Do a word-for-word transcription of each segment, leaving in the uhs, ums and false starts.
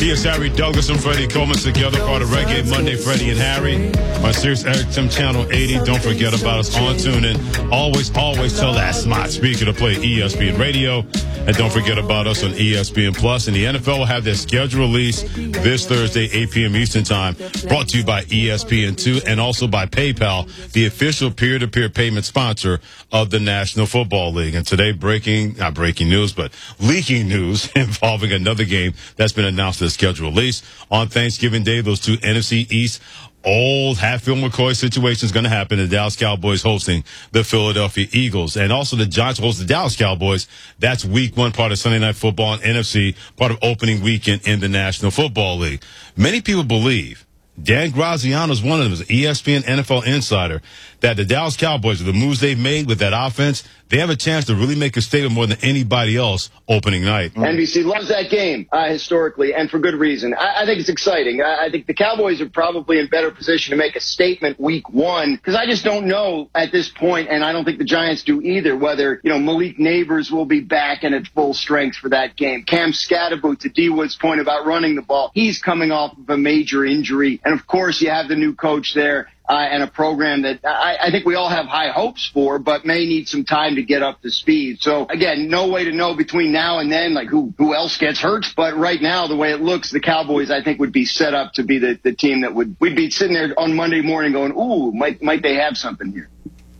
Here's Harry Douglas and Freddie Coleman together, part of Reggae Monday, Freddie and Harry. On Sirius X M Channel eighty. Don't forget about us on TuneIn. Always, always tell that smart speaker to play E S P N Radio. And don't forget about us on E S P N Plus. And the N F L will have their schedule release this Thursday, eight p.m. Eastern Time. Brought to you by E S P N two and also by PayPal, the official peer-to-peer payment sponsor of the National Football League. And today, breaking, not breaking news, but leaking news involving another game that's been announced as schedule release. On Thanksgiving Day, those two N F C East old Hatfield-McCoy situation is going to happen. The Dallas Cowboys hosting the Philadelphia Eagles. And also the Giants host the Dallas Cowboys. That's week one, part of Sunday Night Football and N F C, part of opening weekend in the National Football League. Many people believe, Dan Graziano is one of them, as an E S P N N F L insider, that the Dallas Cowboys, with the moves they've made with that offense, they have a chance to really make a statement more than anybody else opening night. N B C loves that game uh, historically, and for good reason. I, I think it's exciting. I, I think the Cowboys are probably in better position to make a statement week one, because I just don't know at this point, and I don't think the Giants do either, whether, you know, Malik Neighbors will be back and at full strength for that game. Cam Scatterboot, to D Wood's point about running the ball, he's coming off of a major injury. And, of course, you have the new coach there. Uh, and a program that I, I think we all have high hopes for, but may need some time to get up to speed. So, again, no way to know between now and then, like, who who else gets hurt. But right now, the way it looks, the Cowboys, I think, would be set up to be the, the team that would we'd be sitting there on Monday morning going, ooh, might might they have something here?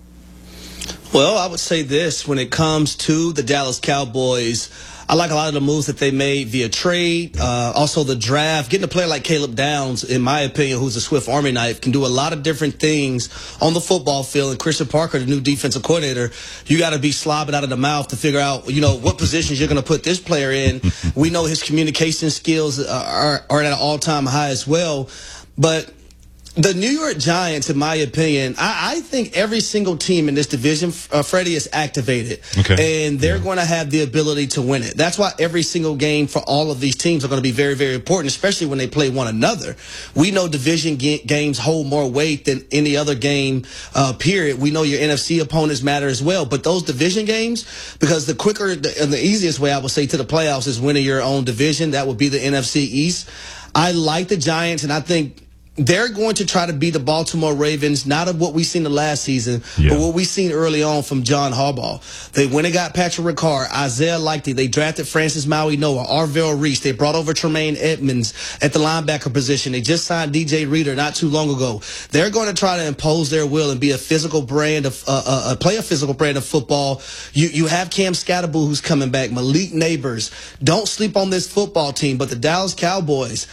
Well, I would say this. When it comes to the Dallas Cowboys, I like a lot of the moves that they made via trade, uh, also the draft. Getting a player like Caleb Downs, in my opinion, who's a Swift Army knife, can do a lot of different things on the football field. And Christian Parker, the new defensive coordinator, you got to be slobbing out of the mouth to figure out, you know, what positions you're going to put this player in. We know his communication skills are, are at an all-time high as well. But the New York Giants, in my opinion, I, I think every single team in this division, uh, Freddie, is activated. Okay. And they're yeah. going to have the ability to win it. That's why every single game for all of these teams are going to be very, very important, especially when they play one another. We know division ga- games hold more weight than any other game, uh, period. We know your N F C opponents matter as well. But those division games, because the quicker the, and the easiest way I would say to the playoffs is winning your own division. That would be the N F C East. I like the Giants, and I think they're going to try to beat the Baltimore Ravens, not of what we've seen the last season, yeah. but what we've seen early on from John Harbaugh. They went and got Patrick Ricard, Isaiah Likely. They drafted Francis Maui Noah, Arvell Reese. They brought over Tremaine Edmonds at the linebacker position. They just signed D J Reader not too long ago. They're going to try to impose their will and be a physical brand of, uh, uh, play a physical brand of football. You, you have Cam Scatterboot who's coming back, Malik Neighbors. Don't sleep on this football team, but the Dallas Cowboys,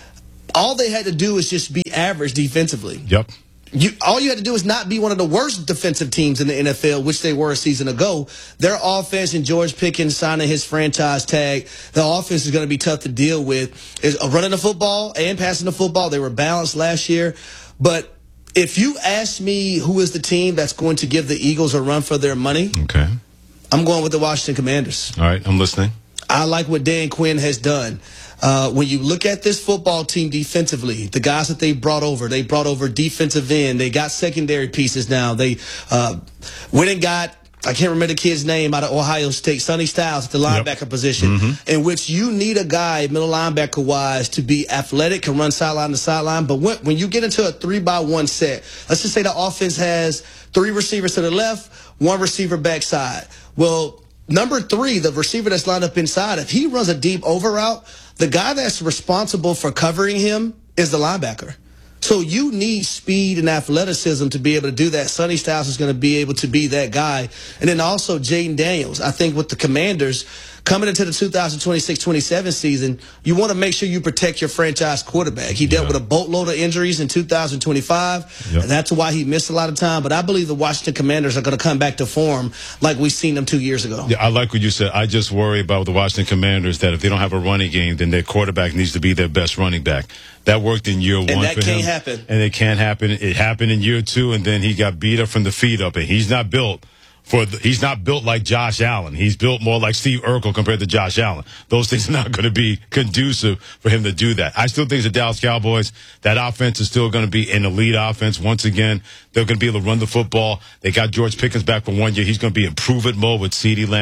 all they had to do is just be average defensively. Yep. You, all you had to do is not be one of the worst defensive teams in the N F L, which they were a season ago. Their offense and George Pickens signing his franchise tag, the offense is going to be tough to deal with. Is running the football and passing the football. They were balanced last year. But if you ask me who is the team that's going to give the Eagles a run for their money, okay, I'm going with the Washington Commanders. All right, I'm listening. I like what Dan Quinn has done. Uh, when you look at this football team defensively, the guys that they brought over, they brought over defensive end. They got secondary pieces now. They uh, went and got, I can't remember the kid's name, out of Ohio State, Sonny Styles at the linebacker yep. position, mm-hmm. in which you need a guy, middle linebacker-wise, to be athletic, can run sideline to sideline. But when, when you get into a three-by-one set, let's just say the offense has three receivers to the left, one receiver backside. Well, number three, the receiver that's lined up inside, if he runs a deep over route, the guy that's responsible for covering him is the linebacker. So you need speed and athleticism to be able to do that. Sonny Styles is going to be able to be that guy. And then also Jaden Daniels. I think with the Commanders, coming into the two thousand twenty-six twenty-seven season, you want to make sure you protect your franchise quarterback. He dealt yeah. with a boatload of injuries in two thousand twenty-five, yep. and that's why he missed a lot of time. But I believe the Washington Commanders are going to come back to form like we've seen them two years ago. Yeah, I like what you said. I just worry about the Washington Commanders that if they don't have a running game, then their quarterback needs to be their best running back. That worked in year one and that for can't him. happen. And it can't happen. It happened in year two, and then he got beat up from the feet up, and he's not built for the, he's not built like Josh Allen. He's built more like Steve Urkel compared to Josh Allen. Those things are not going to be conducive for him to do that. I still think the Dallas Cowboys, that offense is still going to be an elite offense. Once again, they're going to be able to run the football. They got George Pickens back for one year. He's going to be in prove-it mode with CeeDee Lamb.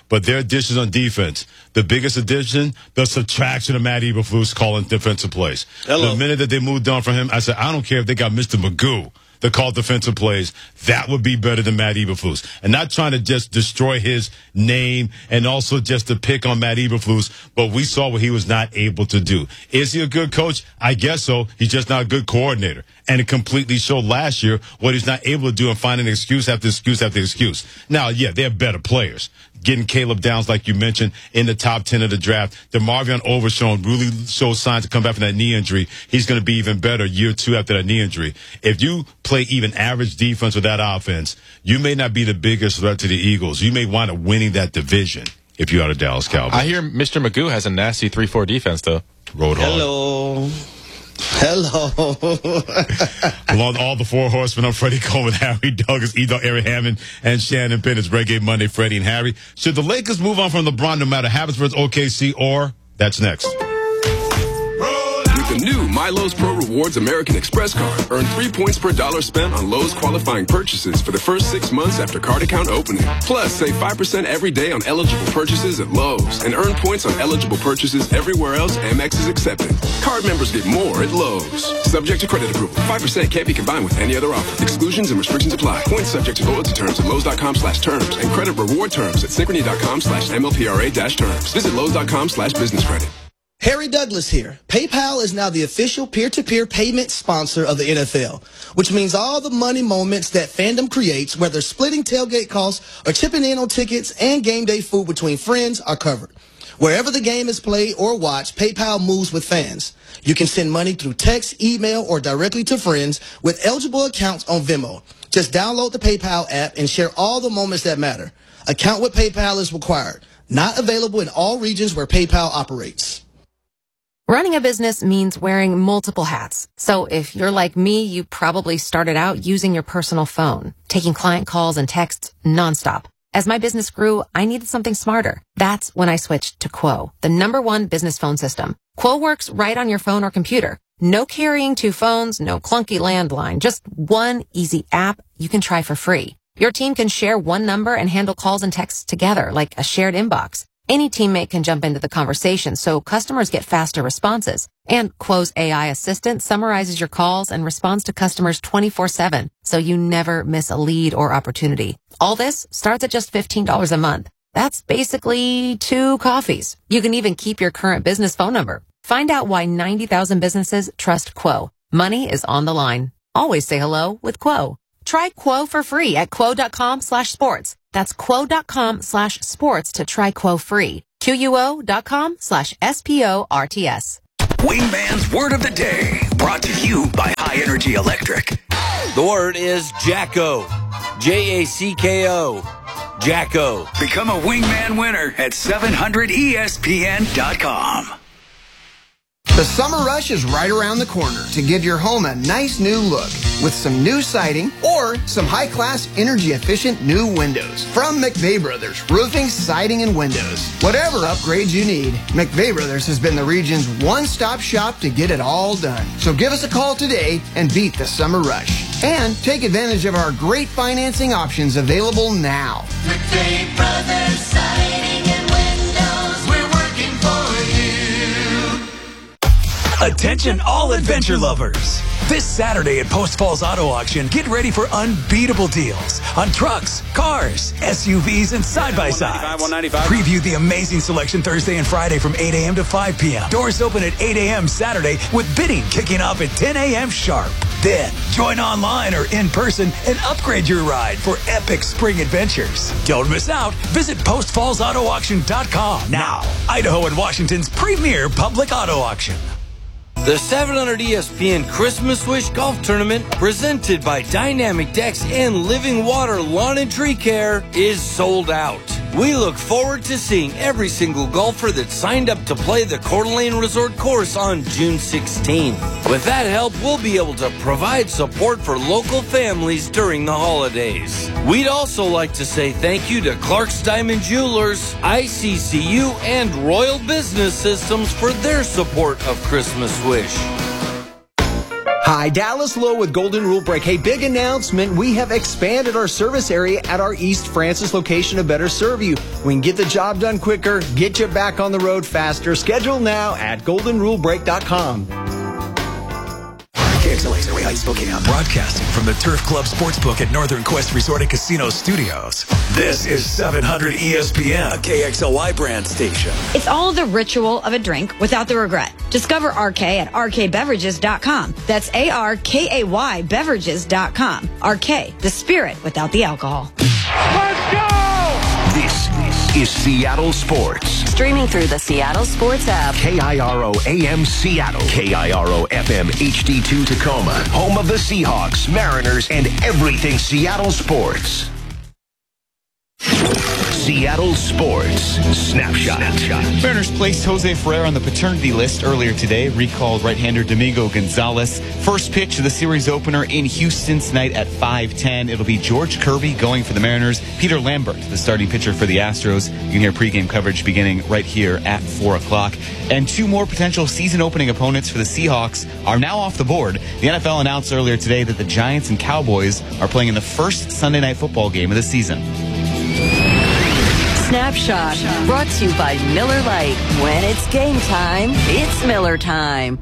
but their additions on defense, the biggest addition, the subtraction of Matt Eberflus calling defensive plays. Hello. The minute that they moved on from him, I said, I don't care if they got Mister Magoo to call defensive plays. That would be better than Matt Eberflus. And not trying to just destroy his name and also just to pick on Matt Eberflus, but we saw what he was not able to do. Is he a good coach? I guess so. He's just not a good coordinator. And it completely showed last year what he's not able to do and finding excuse after excuse after excuse. Now, yeah, they're better players. Getting Caleb Downs, like you mentioned, in the top ten of the draft. DeMarvion Overshown really shows signs to come back from that knee injury. He's going to be even better year two after that knee injury. If you play even average defense with that offense, you may not be the biggest threat to the Eagles. You may wind up winning that division if you are the Dallas Cowboys. I hear Mister Magoo has a nasty three four defense, though. Road hard. Hello. Hello. Along all the four horsemen, I'm Freddie Coleman, Harry Douglas, E. Eric Hammond, and Shannon Penn. It's Reggae Monday, Freddie and Harry. Should the Lakers move on from LeBron no matter happens versus O K C, or that's next? With the new My Lowe's Pro Rewards American Express card, earn three points per dollar spent on Lowe's qualifying purchases for the first six months after card account opening. Plus, save five percent every day on eligible purchases at Lowe's and earn points on eligible purchases everywhere else Amex is accepted. Card members get more at Lowe's. Subject to credit approval. five percent can't be combined with any other offer. Exclusions and restrictions apply. Points subject to loyalty terms at Lowe's.com slash terms and credit reward terms at Synchrony.com slash MLPRA dash terms. Visit Lowe's.com slash business credit. Harry Douglas here. PayPal is now the official peer-to-peer payment sponsor of the N F L, which means all the money moments that fandom creates, whether splitting tailgate costs or chipping in on tickets and game day food between friends, are covered. Wherever the game is played or watched, PayPal moves with fans. You can send money through text, email, or directly to friends with eligible accounts on Venmo. Just download the PayPal app and share all the moments that matter. Account with PayPal is required. Not available in all regions where PayPal operates. Running a business means wearing multiple hats. So if you're like me, you probably started out using your personal phone, taking client calls and texts nonstop. As my business grew, I needed something smarter. That's when I switched to Quo, the number one business phone system. Quo works right on your phone or computer. No carrying two phones, no clunky landline, just one easy app you can try for free. Your team can share one number and handle calls and texts together like a shared inbox. Any teammate can jump into the conversation, so customers get faster responses. And Quo's A I assistant summarizes your calls and responds to customers twenty-four seven, so you never miss a lead or opportunity. All this starts at just fifteen dollars a month. That's basically two coffees. You can even keep your current business phone number. Find out why ninety thousand businesses trust Quo. Money is on the line. Always say hello with Quo. Try Quo for free at quo.com slash sports. That's quo.com slash sports to try Quo free. Q-U-O.com slash S-P-O-R-T-S. Wingman's Word of the Day, brought to you by High Energy Electric. The word is Jacko. J A C K O. Jacko. Become a Wingman winner at seven hundred E S P N dot com. The summer rush is right around the corner to give your home a nice new look with some new siding or some high-class, energy-efficient new windows. From McVeigh Brothers, roofing, siding, and windows. Whatever upgrades you need, McVeigh Brothers has been the region's one-stop shop to get it all done. So give us a call today and beat the summer rush. And take advantage of our great financing options available now. McVeigh Brothers, siding and windows, we're working for you. Attention all adventure lovers. This Saturday at Post Falls Auto Auction, get ready for unbeatable deals on trucks, cars, S U Vs, and side-by-sides. Preview the amazing selection Thursday and Friday from eight a.m. to five p.m. Doors open at eight a.m. Saturday with bidding kicking off at ten a.m. sharp. Then, join online or in person and upgrade your ride for epic spring adventures. Don't miss out. Visit post falls auto auction dot com now. Idaho and Washington's premier public auto auction. The seven hundred E S P N Christmas Wish Golf Tournament, presented by Dynamic Decks and Living Water Lawn and Tree Care, is sold out. We look forward to seeing every single golfer that signed up to play the Coeur d'Alene Resort course on June sixteenth. With that help, we'll be able to provide support for local families during the holidays. We'd also like to say thank you to Clark's Diamond Jewelers, I C C U, and Royal Business Systems for their support of Christmas Wish. Hi, Dallas Lowe with Golden Rule Break. Hey, big announcement. We have expanded our service area at our East Francis location to better serve you. We can get the job done quicker, get you back on the road faster. Schedule now at golden rule break dot com. K X L A's Area Heights Spokane, broadcasting from the Turf Club Sportsbook at Northern Quest Resort and Casino Studios. This is seven hundred E S P N, a K X L Y brand station. It's all the ritual of a drink without the regret. Discover R K at R K beverages dot com. That's A R K A Y beverages dot com. R K, the spirit without the alcohol. Let's go! This is Seattle Sports. Streaming through the Seattle Sports app. K I R O A M Seattle. K I R O F M H D two Tacoma. Home of the Seahawks, Mariners, and everything Seattle sports. Seattle Sports Snapshot. Mariners placed Jose Ferrer on the paternity list earlier today. Recalled right-hander Domingo Gonzalez. First pitch of the series opener in Houston tonight at five ten. It'll be George Kirby going for the Mariners. Peter Lambert, the starting pitcher for the Astros. You can hear pregame coverage beginning right here at four o'clock. And two more potential season-opening opponents for the Seahawks are now off the board. The N F L announced earlier today that the Giants and Cowboys are playing in the first Sunday Night Football game of the season. Snapshot, brought to you by Miller Lite. When it's game time, it's Miller time.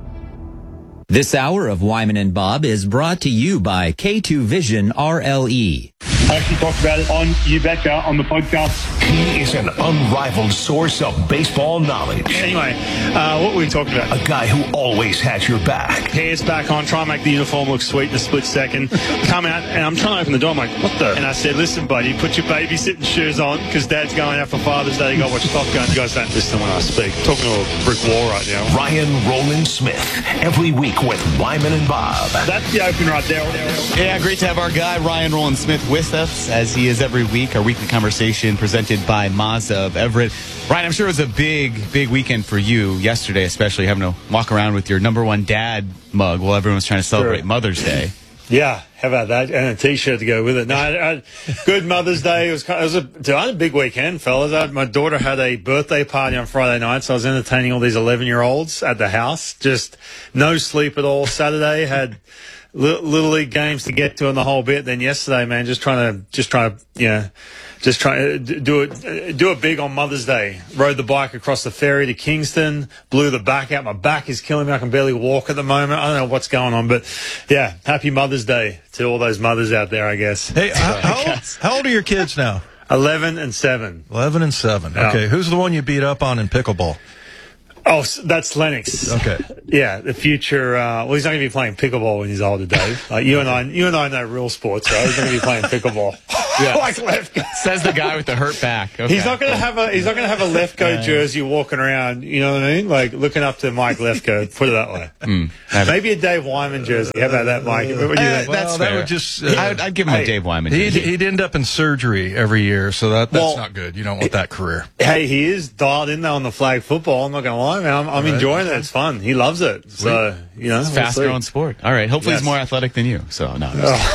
This hour of Wyman and Bob is brought to you by K two Vision R L E. I actually talked about it on You Betcha on the podcast. He is an unrivaled source of baseball knowledge. Anyway, uh, what were we talking about? A guy who always has your back. Hands back on, try and make the uniform look sweet in a split second. Come out, and I'm trying to open the door. I'm like, what the? And I said, listen, buddy, put your babysitting shoes on, because Dad's going out for Father's Day. You got to watch Top Gun. You guys don't listen when I speak. I'm talking to a brick wall right now. Ryan Roland Smith, every week with Wyman and Bob. That's the open right there. Yeah, great to have our guy, Ryan Roland Smith, with us, as he is every week. Our weekly conversation presented by Mazda of Everett. Ryan, I'm sure it was a big, big weekend for you yesterday, especially having to walk around with your number one dad mug while everyone's trying to celebrate sure. Mother's Day. Yeah, how about that? And a T-shirt to go with it. No, I, I, good Mother's Day. It was, it was a, I had a big weekend, fellas. I, my daughter had a birthday party on Friday night, so I was entertaining all these eleven-year-olds at the house. Just no sleep at all. Saturday had Little League games to get to and the whole bit. Then yesterday, man, just trying to, just trying to, you know, just trying to do it, do it big on Mother's Day. Rode the bike across the ferry to Kingston, blew the back out. My back is killing me. I can barely walk at the moment. I don't know what's going on, but yeah, happy Mother's Day to all those mothers out there, I guess. Hey, so, how, how, old, how old are your kids now? Eleven and seven. Eleven and seven. Yeah. Okay, who's the one you beat up on in pickleball? Oh, that's Lennox. Okay. Yeah, the future. Uh, well, he's not going to be playing pickleball when he's older, Dave. Like you and I, you and I know real sports, right? He's going to be playing pickleball. Yeah. Like left. Says the guy with the hurt back. Okay. He's not going to have a. He's not going to have a Lefko yeah. jersey walking around. You know what I mean? Like looking up to Mike Lefko. Put it that way. Mm, Maybe a Dave Wyman jersey. How about that, Mike? What do you uh, think? That's well, fair. That would just. Uh, I'd, I'd give him hey, a Dave Wyman jersey. He'd, he'd end up in surgery every year, so that that's well, not good. You don't want that career. Hey, he is dialed in though on the flag football. I'm not going to lie, man. I'm, I'm right. enjoying it. It's fun. He loves it. Sweet. So you know, it's a fast-growing sport. All right. Hopefully, yes. he's more athletic than you. So no.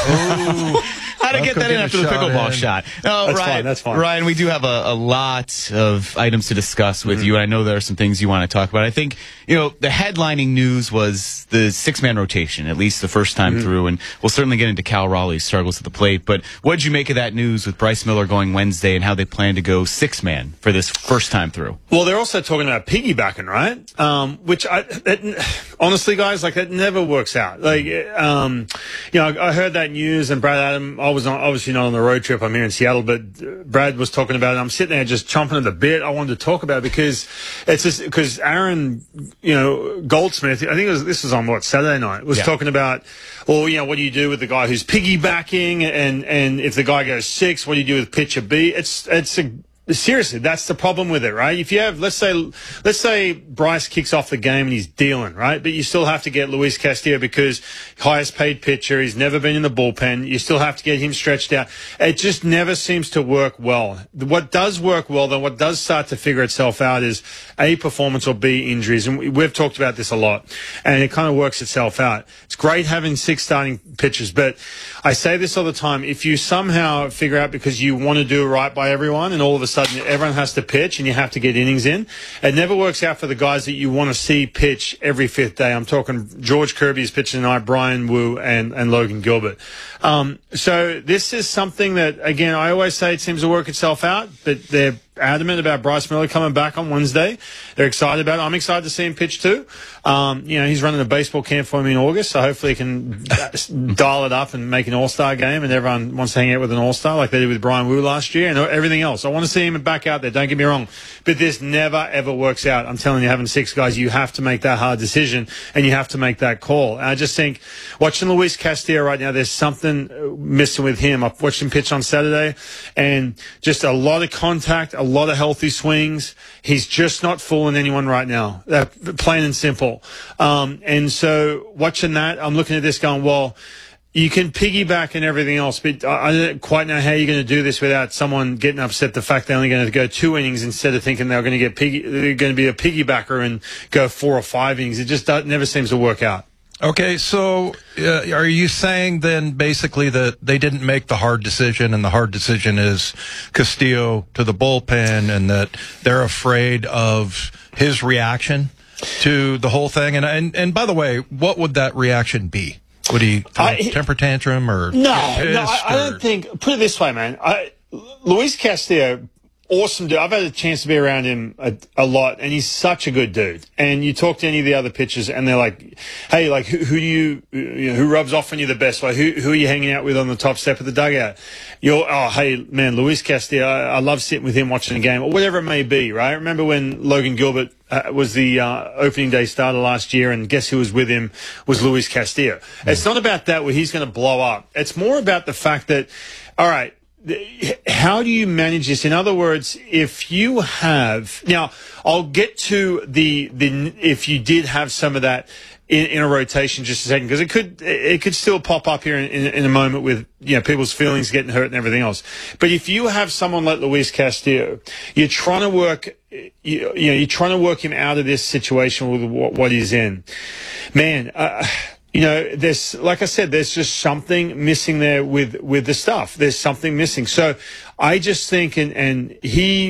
Oh. How to get that in after the pickleball shot? No, that's Ryan, fine. That's fine. Ryan, we do have a, a lot of items to discuss with mm-hmm. you. And I know there are some things you want to talk about. I think, you know, the headlining news was the six-man rotation, at least the first time mm-hmm. through. And we'll certainly get into Cal Raleigh's struggles at the plate. But what did you make of that news with Bryce Miller going Wednesday and how they plan to go six-man for this first time through? Well, they're also talking about piggybacking, right? Um, which, I, that, honestly, guys, like, that never works out. Like, um, you know, I heard that news, and Brad Adam, I was not, obviously not on the road trip. I'm here in Seattle, but Brad was talking about it. I'm sitting there just chomping at the bit. I wanted to talk about it because it's just because Aaron, you know, Goldsmith, I think it was, this was on what, Saturday night, was yeah. talking about, well, you know, what do you do with the guy who's piggybacking, and, and if the guy goes six, what do you do with pitcher B? It's, it's a, seriously, that's the problem with it, right? If you have, let's say, let's say Bryce kicks off the game and he's dealing, right? But you still have to get Luis Castillo because highest paid pitcher, he's never been in the bullpen. You still have to get him stretched out. It just never seems to work well. What does work well, though, what does start to figure itself out is A, performance, or B, injuries. And we've talked about this a lot. And it kind of works itself out. It's great having six starting pitchers, but I say this all the time. If you somehow figure out because you want to do right by everyone and all of a sudden sudden everyone has to pitch and you have to get innings in. It never works out for the guys that you want to see pitch every fifth day. I'm talking George Kirby is pitching tonight, Brian Wu, and, and Logan Gilbert. Um, so this is something that, again, I always say it seems to work itself out, but they're adamant about Bryce Miller coming back on Wednesday. They're excited about it. I'm excited to see him pitch too. Um, you know, he's running a baseball camp for me in August, so hopefully he can dial it up and make an all-star game, and everyone wants to hang out with an all-star like they did with Brian Wu last year and everything else. I want to see him back out there, don't get me wrong. But this never, ever works out. I'm telling you, having six guys, you have to make that hard decision, and you have to make that call. And I just think, watching Luis Castillo right now, there's something missing with him. I've watched him pitch on Saturday, and just a lot of contact, a lot of healthy swings. He's just not fooling anyone right now. Uh, plain and simple. Um, and so watching that, I'm looking at this going, well, you can piggyback and everything else, but I don't quite know how you're going to do this without someone getting upset the fact they're only going to go two innings instead of thinking they're going to get piggy, they're going to be a piggybacker and go four or five innings. It just does, never seems to work out. Okay, so uh, are you saying then basically that they didn't make the hard decision, and the hard decision is Castillo to the bullpen, and that they're afraid of his reaction to the whole thing? And and, and by the way, what would that reaction be? Would he throw a temper tantrum or no? No, I, I or? don't think. Put it this way, man. I, Luis Castillo. Awesome dude. I've had a chance to be around him a, a lot, and he's such a good dude. And you talk to any of the other pitchers, and they're like, "Hey, like who, who do you, you know, who rubs off on you the best? Like who, who are you hanging out with on the top step of the dugout?" You're, oh, hey, man, Luis Castillo. I, I love sitting with him watching a game, or whatever it may be. Right? Remember when Logan Gilbert uh, was the uh, opening day starter last year, and guess who was with him was Luis Castillo. Mm. It's not about that where he's going to blow up. It's more about the fact that, all right. How do you manage this? In other words, if you have now, I'll get to the the if you did have some of that in, in a rotation just a second, because it could it could still pop up here in, in, in a moment with you know people's feelings getting hurt and everything else. But if you have someone like Luis Castillo, you're trying to work. You, you know, you're trying to work him out of this situation with what, what he's in. Man. Uh, You know, there's, like I said, there's just something missing there with, with the stuff. There's something missing. So I just think, and, and he,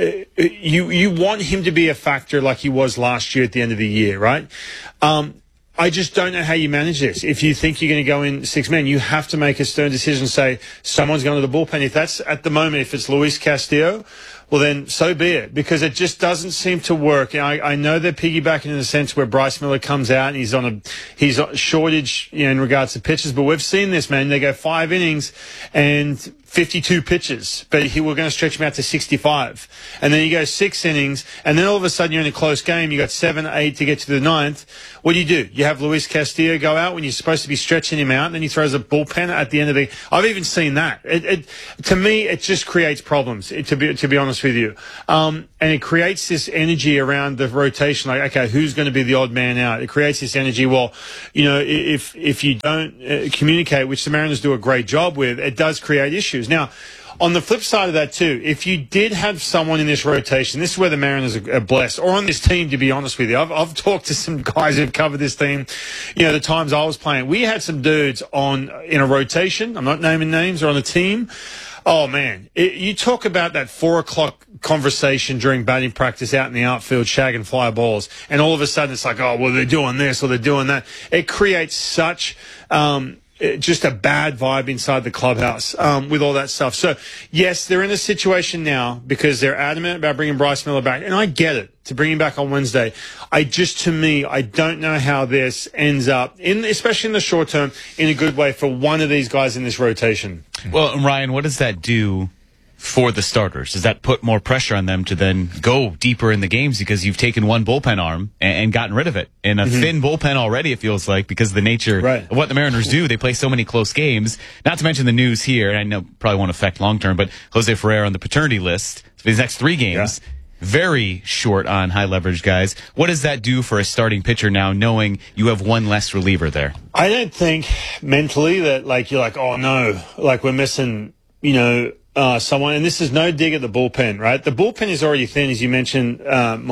you, you want him to be a factor like he was last year at the end of the year, right? Um, I just don't know how you manage this. If you think you're going to go in six men, you have to make a stern decision, say someone's going to the bullpen. If that's at the moment, if it's Luis Castillo, well, then so be it, because it just doesn't seem to work. And I, I know they're piggybacking in the sense where Bryce Miller comes out and he's on a he's on shortage, you know, in regards to pitches. But we've seen this, man. They go five innings and fifty-two pitches, but he we're going to stretch him out to sixty-five. And then you go six innings, and then all of a sudden you're in a close game. You got seven, eight to get to the ninth. What do you do? You have Luis Castillo go out when you're supposed to be stretching him out, and then he throws a bullpen at the end of the. I've even seen that. It, it to me, it just creates problems. It, to be to be honest with you, um, and it creates this energy around the rotation. Like, okay, who's going to be the odd man out? It creates this energy. Well, you know, if if you don't uh, communicate, which the Mariners do a great job with, it does create issues. Now, on the flip side of that too, if you did have someone in this rotation, this is where the Mariners are blessed, or on this team, to be honest with you. I've, I've talked to some guys who've covered this team, you know, the times I was playing. We had some dudes on in a rotation, I'm not naming names, or on a team. Oh, man, it, you talk about that four o'clock conversation during batting practice out in the outfield, shagging fly balls, and all of a sudden it's like, oh, well, they're doing this or they're doing that. It creates such... Um, just a bad vibe inside the clubhouse um, with all that stuff. So, yes, they're in a situation now because they're adamant about bringing Bryce Miller back. And I get it, to bring him back on Wednesday. I just, to me, I don't know how this ends up, in especially in the short term, in a good way for one of these guys in this rotation. Well, Ryan, what does that do for the starters? Does that put more pressure on them to then go deeper in the games because you've taken one bullpen arm and, and gotten rid of it? And a mm-hmm. thin bullpen already, it feels like, because of the nature right. of what the Mariners do. They play so many close games. Not to mention the news here, and I know probably won't affect long term, but Jose Ferrer on the paternity list for these next three games. Yeah. Very short on high leverage guys. What does that do for a starting pitcher now, knowing you have one less reliever there? I don't think mentally that, like, you're like, oh no, like we're missing, you know, Uh, someone, and this is no dig at the bullpen, right? The bullpen is already thin, as you mentioned, uh, Mike.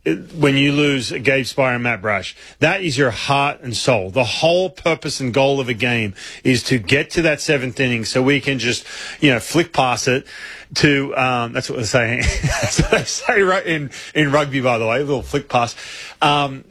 when you lose Gabe Spire and Matt Brash. That is your heart and soul. The whole purpose and goal of a game is to get to that seventh inning so we can just, you know, flick past it to, um, that's what they're saying. That's what they say right in, in rugby, by the way, a little flick pass. Um,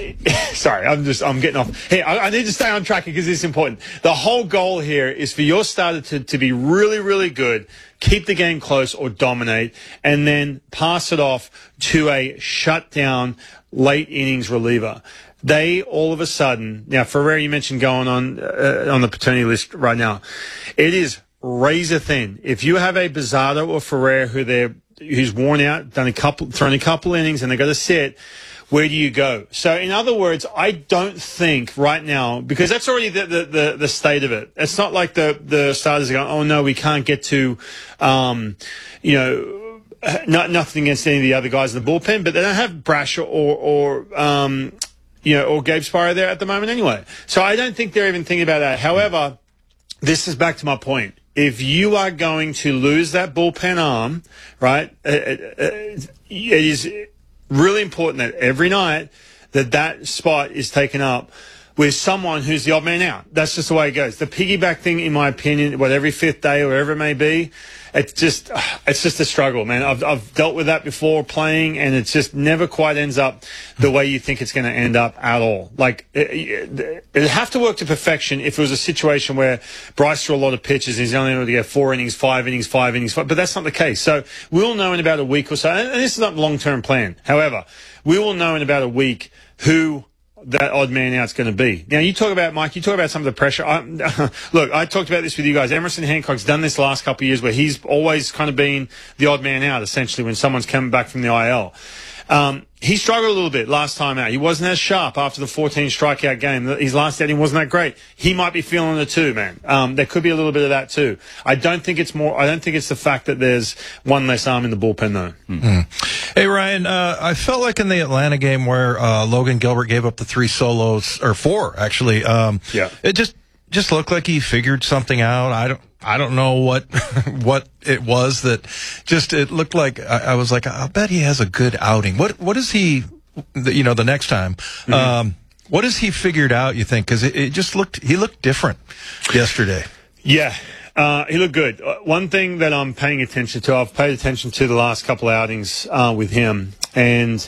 sorry, I'm just, I'm getting off. Hey, I, I need to stay on track because it's important. The whole goal here is for your starter to, to be really, really good, keep the game close or dominate, and then pass it off to a shutdown late innings reliever. They all of a sudden, now Ferrer, you mentioned going on uh, on the paternity list right now. It is razor thin. If you have a Bizzardo or Ferrer who they're who's worn out, done a couple, thrown a couple innings, and they got to sit, where do you go? So, in other words, I don't think right now, because that's already the the, the, the state of it. It's not like the the starters are going, oh no, we can't get to, um, you know, not nothing against any of the other guys in the bullpen, but they don't have Brash or or um, you know, or Gabe Spiro there at the moment anyway. So I don't think they're even thinking about that. However, this is back to my point. If you are going to lose that bullpen arm, right, it, it, it is really important that every night that that spot is taken up with someone who's the odd man out. That's just the way it goes. The piggyback thing, in my opinion, what, every fifth day or whatever it may be, it's just, it's just a struggle, man. I've, I've dealt with that before playing, and it just never quite ends up the way you think it's going to end up at all. Like, it, it'd have to work to perfection if it was a situation where Bryce threw a lot of pitches and he's only able to get four innings, five innings, five innings, five, but that's not the case. So we'll know in about a week or so, and this is not a long-term plan. However, we will know in about a week who that odd man out's going to be. Now, you talk about, Mike, you talk about some of the pressure. I, look, I talked about this with you guys. Emerson Hancock's done this last couple of years where he's always kind of been the odd man out, essentially, when someone's coming back from the I L. Um, he struggled a little bit last time out. He wasn't as sharp after the fourteen strikeout game. His last outing wasn't that great. He might be feeling it too, man. Um, there could be a little bit of that too. I don't think it's more, I don't think it's the fact that there's one less arm in the bullpen though. Mm-hmm. Hey, Ryan, uh, I felt like in the Atlanta game where, uh, Logan Gilbert gave up the three solos, or four, actually. Um, yeah. It just, just looked like he figured something out. I don't, I don't know what, what it was that just, it looked like, I, I was like, I'll bet he has a good outing. What, what is he, you know, the next time, mm-hmm. um, what has he figured out, you think? Cause it, it just looked, he looked different yesterday. Yeah. Uh, he looked good. Uh, one thing that I'm paying attention to, I've paid attention to the last couple of outings, uh, with him. And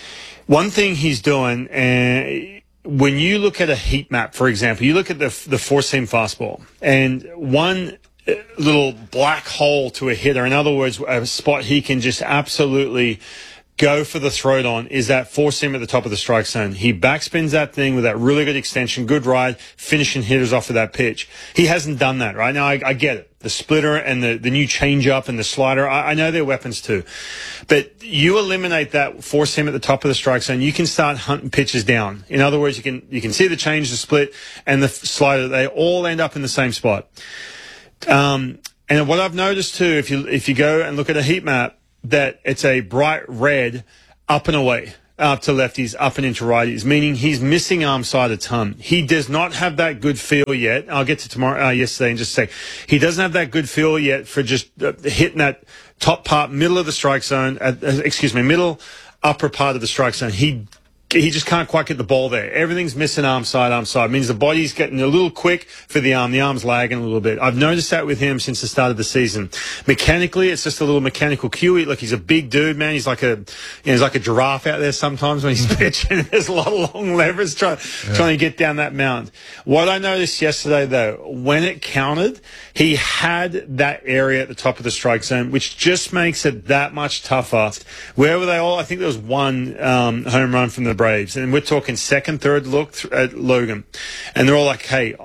one thing he's doing, and, when you look at a heat map, for example, you look at the the four-seam fastball, and one little black hole to a hitter, in other words, a spot he can just absolutely go for the throat on, is that four-seam at the top of the strike zone. He backspins that thing with that really good extension, good ride, finishing hitters off of that pitch. He hasn't done that, right? Now, I, I get it. The splitter and the, the new changeup and the slider, I, I know they're weapons too. But you eliminate that four-seam at the top of the strike zone, you can start hunting pitches down. In other words, you can you can see the change, the split, and the slider. They all end up in the same spot. Um, and what I've noticed too, if you if you go and look at a heat map, that it's a bright red up and away. Up to lefties, up and into righties, meaning he's missing arm side a ton. He does not have that good feel yet. I'll get to tomorrow, uh, yesterday in just a sec. He doesn't have that good feel yet for just uh, hitting that top part, middle of the strike zone, uh, excuse me, middle, upper part of the strike zone. He He just can't quite get the ball there. Everything's missing arm side, arm side. It means the body's getting a little quick for the arm. The arm's lagging a little bit. I've noticed that with him since the start of the season. Mechanically, it's just a little mechanical cue. Look, he's a big dude, man. He's like a, you know, he's like a giraffe out there sometimes when he's pitching. There's a lot of long levers trying, yeah. trying to get down that mound. What I noticed yesterday, though, when it counted, he had that area at the top of the strike zone, which just makes it that much tougher. Where were they all? I think there was one um, home run from the Braves, and we're talking second, third look at Logan, and they're all like, hey,